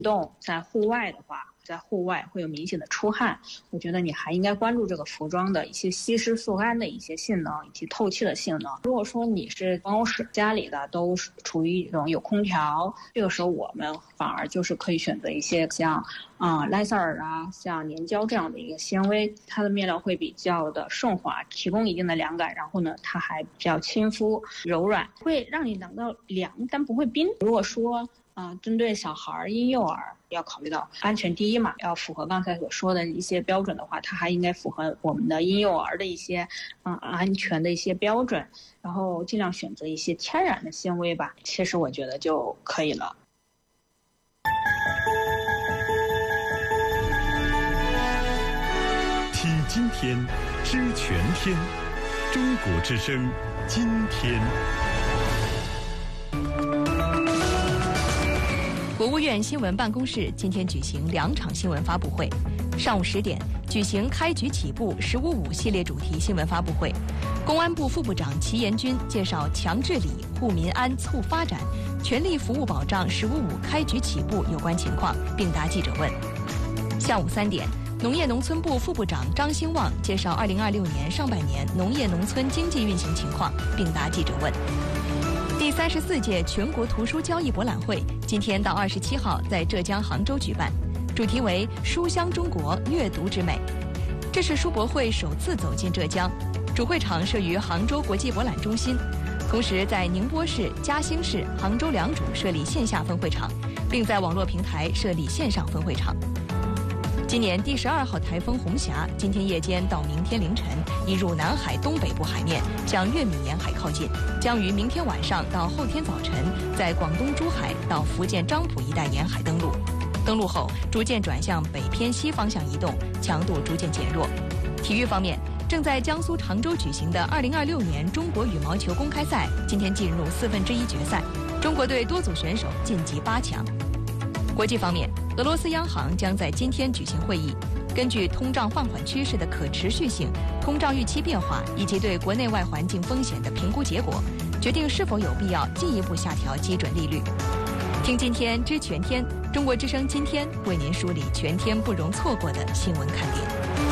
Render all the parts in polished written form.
动，在户外的话，在户外会有明显的出汗，我觉得你还应该关注这个服装的一些吸湿速干的一些性能以及透气的性能。如果说你是办公室家里的都是处于一种有空调，这个时候我们反而就是可以选择一些像莱塞尔啊，像粘胶这样的一个纤维，它的面料会比较的顺滑，提供一定的凉感，然后呢它还比较亲肤柔软，会让你感到凉但不会冰。如果说针对小孩婴幼儿要考虑到安全第一嘛，要符合刚才所说的一些标准的话，它还应该符合我们的婴幼儿的一些安全的一些标准，然后尽量选择一些天然的纤维吧，其实我觉得就可以了。 听今天，知全天，中国之声，今天。 国务院新闻办公室今天举行2场新闻发布会。上午10点举行开局起步“15.5”系列主题新闻发布会，公安部副部长齐延军介绍强治理、护民安、促发展、全力服务保障“15.5”开局起步有关情况，并答记者问。下午3点，农业农村部副部长张兴旺介绍2026年上半年农业农村经济运行情况，并答记者问。第34届全国图书交易博览会今天到27号在浙江杭州举办，主题为“书香中国，阅读之美”。这是书博会首次走进浙江，主会场设于杭州国际博览中心，同时在宁波市、嘉兴市、杭州两主设立线下分会场，并在网络平台设立线上分会场。今年第12号台风红霞今天夜间到明天凌晨移入南海东北部海面，向粤闽沿海靠近，将于明天晚上到后天早晨在广东珠海到福建漳浦一带沿海登陆。登陆后逐渐转向北偏西方向移动，强度逐渐减弱。体育方面，正在江苏常州举行的2026年中国羽毛球公开赛今天进入1/4决赛，中国队多组选手晋级8强。国际方面，俄罗斯央行将在今天举行会议，根据通胀放缓趋势的可持续性、通胀预期变化以及对国内外环境风险的评估结果，决定是否有必要进一步下调基准利率。听今天知全天，中国之声今天为您梳理全天不容错过的新闻看点。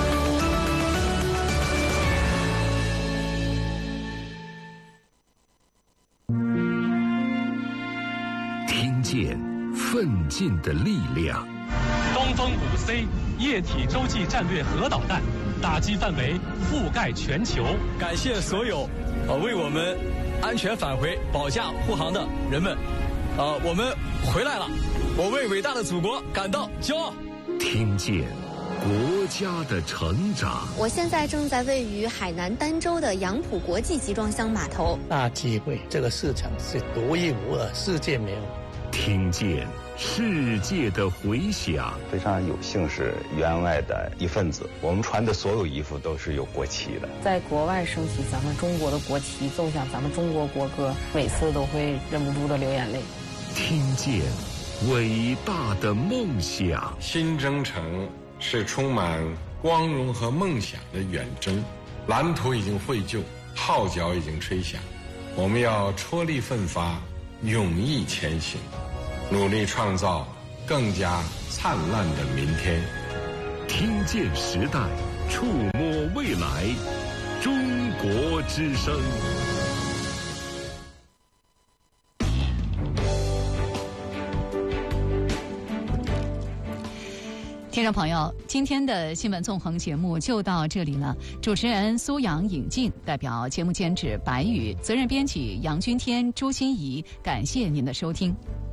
听见奋进的力量。 东风5C 液体洲际战略核导弹打击范围覆盖全球。 感谢所有为我们安全返回保驾护航的人们，我们回来了，我为伟大的祖国感到骄傲。 听见国家的成长。 我现在正在位于海南儋州的杨浦国际集装箱码头。 大机会，这个市场是独一无二，世界没有。 听见世界的回响。 非常有幸是员外的一份子，我们穿的所有衣服都是有国旗的。 在国外升起咱们中国的国旗，奏响咱们中国国歌，每次都会忍不住的流眼泪。 听见伟大的梦想。 新征程是充满光荣和梦想的远征，蓝图已经绘就，号角已经吹响，我们要踔厉奋发，勇毅前行，努力创造更加灿烂的明天。 听见时代，触摸未来，中国之声。 听众朋友，今天的新闻纵横节目就到这里了。主持人苏阳、尹静，代表节目监制白宇，责任编辑杨君天、朱心怡，感谢您的收听。